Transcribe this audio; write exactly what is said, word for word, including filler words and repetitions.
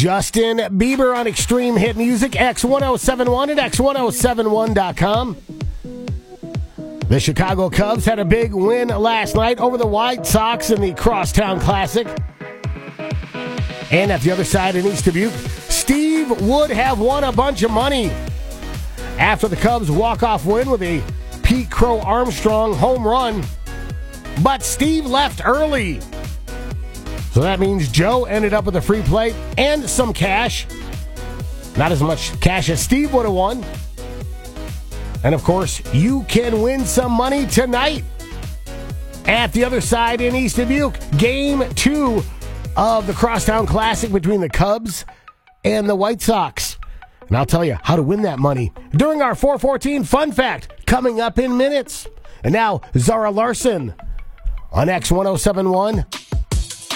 Justin Bieber on Extreme Hit Music, X ten seventy-one and X ten seventy-one dot com. The Chicago Cubs had a big win last night over the White Sox in the Crosstown Classic. And at the other side in East Dubuque, Steve would have won a bunch of money after the Cubs' walk-off win with a Pete Crow Armstrong home run. But Steve left early. So that means Joe ended up with a free play and some cash. Not as much cash as Steve would have won. And of course, you can win some money tonight at the other side in East Dubuque. Game two of the Crosstown Classic between the Cubs and the White Sox. And I'll tell you how to win that money during our four fourteen Fun Fact coming up in minutes. And now, Zara Larson on X ten seventy-one.